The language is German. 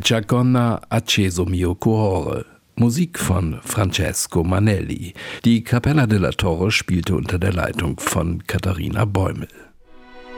Giaconna acceso mio cuore. Musik von Francesco Manelli. Die Capella della Torre spielte unter der Leitung von Katharina Bäumel.